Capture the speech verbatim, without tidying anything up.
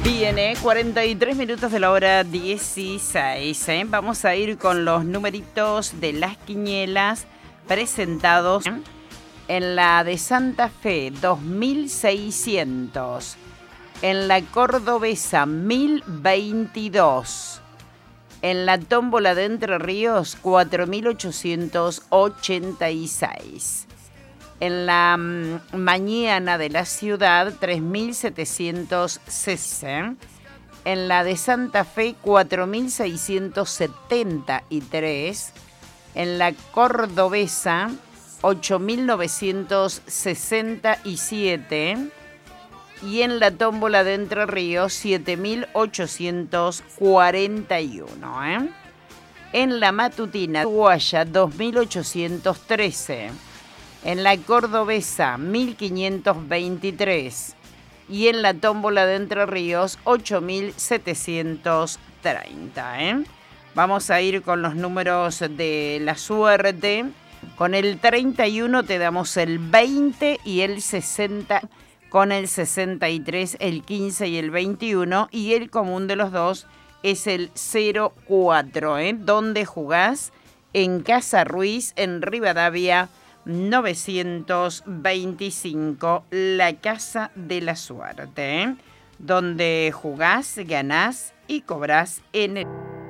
Viene cuarenta y tres minutos de la hora dieciséis. ¿eh? Vamos a ir con los numeritos de las quinielas presentados en la de Santa Fe, dos mil seiscientos. En la cordobesa, mil veintidós. En la tómbola de Entre Ríos, cuatro mil ochocientos ochenta y seis. En la um, mañana de la ciudad, tres mil setecientos sesenta. En la de Santa Fe, cuatro mil seiscientos setenta y tres. En la cordobesa, ocho mil novecientos sesenta y siete. Y en la tómbola de Entre Ríos, siete mil ochocientos cuarenta y uno. ¿eh? En la matutina, Guaya, dos mil ochocientos trece. En la cordobesa, mil quinientos veintitrés. Y en la tómbola de Entre Ríos, ocho mil setecientos treinta. ¿eh? Vamos a ir con los números de la suerte. Con el treinta y uno te damos el veinte y el sesenta. Con el sesenta y tres, el quince y el veintiuno. Y el común de los dos es el cero cuatro. ¿eh? ¿Dónde jugás? En Casa Ruiz, en Rivadavia, novecientos veinticinco, la Casa de la Suerte, ¿eh? Donde jugás, ganás y cobrás en el...